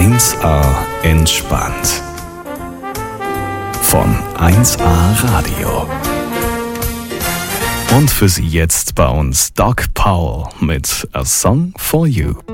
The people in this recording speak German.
1A entspannt. Von 1A Radio. Und für Sie jetzt bei uns Doug Powell mit A Song for You.